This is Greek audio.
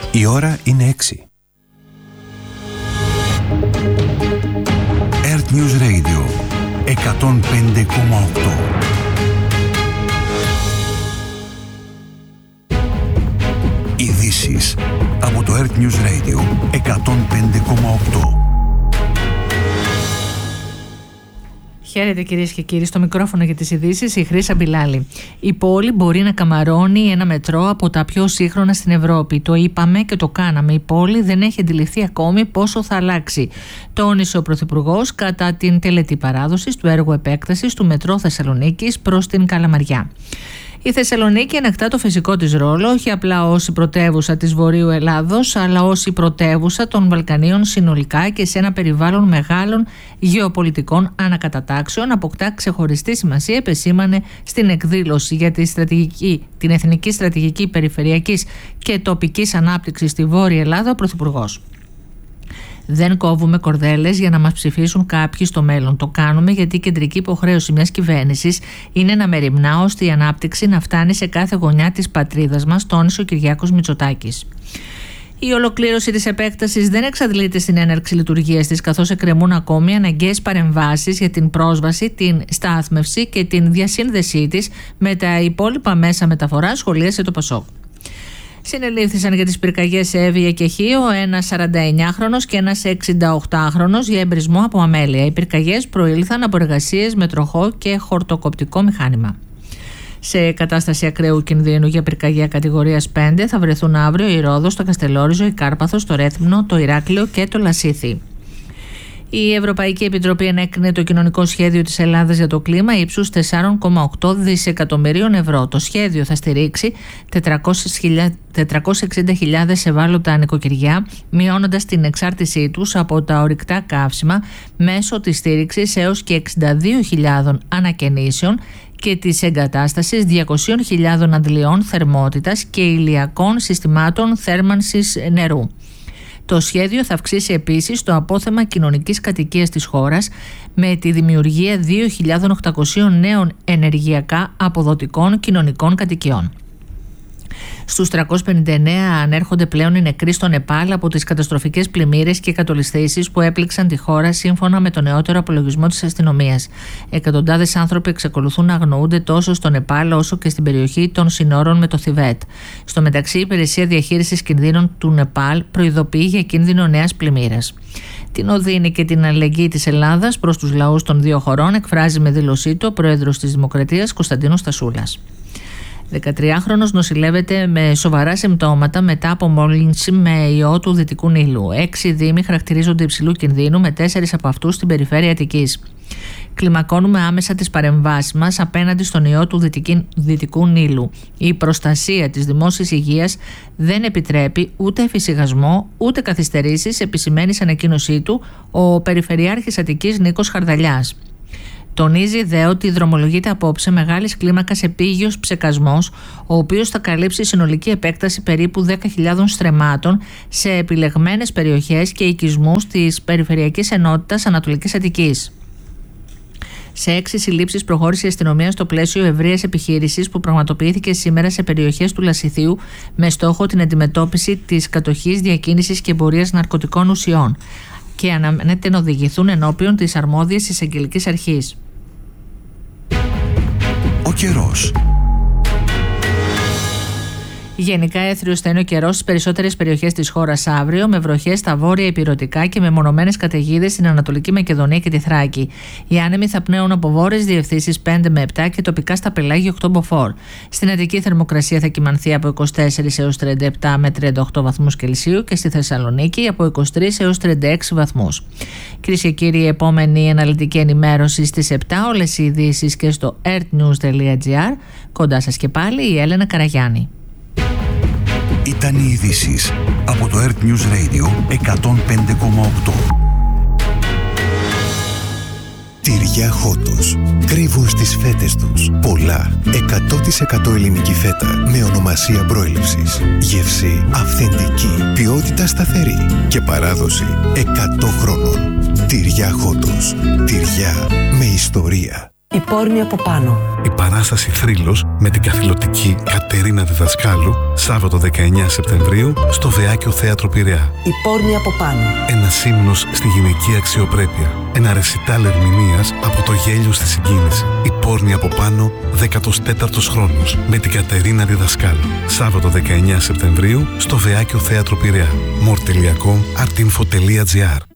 Η ώρα είναι 6. Earth News Radio 105,8. Ειδήσεις από το Earth News Radio 105,8. Χαίρετε κυρίες και κύριοι, στο μικρόφωνο για τις ειδήσεις η Χρύσα Μπιλάλη. Η πόλη μπορεί να καμαρώνει ένα μετρό από τα πιο σύγχρονα στην Ευρώπη. Το είπαμε και το κάναμε. Η πόλη δεν έχει αντιληφθεί ακόμη πόσο θα αλλάξει. Τόνισε ο Πρωθυπουργός κατά την τελετή παράδοσης του έργου επέκτασης του μετρό Θεσσαλονίκης προς την Καλαμαριά. Η Θεσσαλονίκη ανακτά το φυσικό της ρόλο, όχι απλά ως η πρωτεύουσα της Βορείου Ελλάδος, αλλά ως η πρωτεύουσα των Βαλκανίων συνολικά και σε ένα περιβάλλον μεγάλων γεωπολιτικών ανακατατάξεων. Αποκτά ξεχωριστή σημασία, επεσήμανε στην εκδήλωση για την Εθνική Στρατηγική Περιφερειακής και Τοπικής Ανάπτυξης στη Βόρεια Ελλάδα ο Πρωθυπουργός. Δεν κόβουμε κορδέλες για να μας ψηφίσουν κάποιοι στο μέλλον. Το κάνουμε γιατί η κεντρική υποχρέωση μιας κυβέρνησης είναι να μεριμνά ώστε η ανάπτυξη να φτάνει σε κάθε γωνιά της πατρίδας μας, τόνισε ο Κυριάκος Μητσοτάκης. Η ολοκλήρωση της επέκτασης δεν εξαντλείται στην έναρξη λειτουργίας της, καθώς εκκρεμούν ακόμη αναγκαίες παρεμβάσεις για την πρόσβαση, την στάθμευση και την διασύνδεσή της με τα υπόλοιπα μέσα μεταφοράς, σχολίασε το ΠΑΣΟΚ. Συνελήφθησαν για τις πυρκαγιές σε Εύβοια και Χίο ένας 49χρονος και ένας 68χρονος για εμπρισμό από αμέλεια. Οι πυρκαγιές προήλθαν από εργασίες με τροχό και χορτοκοπτικό μηχάνημα. Σε κατάσταση ακραίου κινδύνου για πυρκαγιά κατηγορίας 5 θα βρεθούν αύριο η Ρόδος, το Καστελόριζο, η Κάρπαθος, το Ρέθυμνο, το Ηράκλειο και το Λασίθι. Η Ευρωπαϊκή Επιτροπή ενέκρινε το κοινωνικό σχέδιο της Ελλάδας για το κλίμα ύψους 4,8 δισεκατομμυρίων ευρώ. Το σχέδιο θα στηρίξει 460.000 ευάλωτα νοικοκυριά, μειώνοντας την εξάρτησή τους από τα ορυκτά καύσιμα μέσω της στήριξης έως και 62.000 ανακαινήσεων και της εγκατάστασης 200.000 αντλιών θερμότητας και ηλιακών συστημάτων θέρμανσης νερού. Το σχέδιο θα αυξήσει επίσης το απόθεμα κοινωνικής κατοικίας της χώρας με τη δημιουργία 2.800 νέων ενεργειακά αποδοτικών κοινωνικών κατοικιών. Στους 359 ανέρχονται πλέον οι νεκροί στο Νεπάλ από τις καταστροφικές πλημμύρες και κατολισθήσεις που έπληξαν τη χώρα σύμφωνα με το νεότερο απολογισμό της αστυνομίας. Εκατοντάδες άνθρωποι εξακολουθούν να αγνοούνται τόσο στο Νεπάλ όσο και στην περιοχή των συνόρων με το Θιβέτ. Στο μεταξύ, η Υπηρεσία Διαχείρισης Κινδύνων του Νεπάλ προειδοποιεί για κίνδυνο νέας πλημμύρας. Την οδύνη και την αλληλεγγύη της Ελλάδας προς τους λαούς των δύο χωρών εκφράζει με δήλωσή του ο πρόεδρος της Δημοκρατίας Κωνσταντίνος Τασούλας. 13χρονος νοσηλεύεται με σοβαρά συμπτώματα μετά από μόλυνση με ιό του Δυτικού Νείλου. 6 δήμοι χαρακτηρίζονται υψηλού κινδύνου, με 4 από αυτούς στην περιφέρεια Αττικής. Κλιμακώνουμε άμεσα τις παρεμβάσεις μας απέναντι στον ιό του Δυτικού Νείλου. Η προστασία της δημόσιας υγείας δεν επιτρέπει ούτε εφησυχασμό ούτε καθυστερήσεις, επισημαίνει σε ανακοίνωσή του ο Περιφερειάρχης Αττικής Νίκος Χαρδαλιάς. Τονίζει δε ότι δρομολογείται απόψε μεγάλης κλίμακας επίγειος ψεκασμός, ο οποίος θα καλύψει συνολική επέκταση περίπου 10.000 στρεμμάτων σε επιλεγμένες περιοχές και οικισμούς της Περιφερειακής Ενότητας Ανατολικής Αττικής. Σε 6 συλλήψεις προχώρησε η αστυνομία στο πλαίσιο ευρείας επιχείρησης που πραγματοποιήθηκε σήμερα σε περιοχές του Λασιθίου με στόχο την αντιμετώπιση της κατοχής, διακίνησης και εμπορίας ναρκωτικών ουσιών και αναμένεται να οδηγηθούν ενώπιον της αρμόδιας εισαγγελικής αρχής. Ο καιρός. Γενικά έθριος θα είναι ο καιρός στις περισσότερες περιοχές της χώρας αύριο, με βροχές στα βόρεια ηπειρωτικά και με μονομένες καταιγίδες στην Ανατολική Μακεδονία και τη Θράκη. Οι άνεμοι θα πνέουν από βόρειες διευθύνσεις 5 με 7 και τοπικά στα πελάγια 8 μποφόρ. Στην Αττική θερμοκρασία θα κυμανθεί από 24 έως 37 με 38 βαθμούς Κελσίου και στη Θεσσαλονίκη από 23 έως 36 βαθμούς. Κυρίες και κύριοι, η επόμενη αναλυτική ενημέρωση στις 7, όλες οι ειδήσεις και στο earthnews.gr. Κοντά σας και πάλι η Έλενα Καραγιάννη. Ήταν οι ειδήσεις από το Earth News Radio 105,8. Τυριά Χότος. Κρύβουν στις φέτες τους πολλά. 100% ελληνική φέτα με ονομασία προέλευσης. Γεύση αυθεντική. Ποιότητα σταθερή. Και παράδοση 100 χρόνων. Τυριά Χότος. Τυριά με ιστορία. Η πόρνη από πάνω. Η παράσταση Θρύλος με την καθηλωτική Κατερίνα Διδασκάλου, Σάββατο 19 Σεπτεμβρίου, στο Βεάκιο Θέατρο Πειραιά. Η πόρνη από πάνω. Ένας ύμνος στη γυναική αξιοπρέπεια. Ένα ρεσιτάλ ερμηνείας από το γέλιο στη συγκίνηση. Η πόρνη από πάνω, 14ος χρόνος, με την Κατερίνα Διδασκάλου. Σάββατο 19 Σεπτεμβρίου, στο Βεάκιο Θέατρο Πειραιά. More.com, artinfo.gr.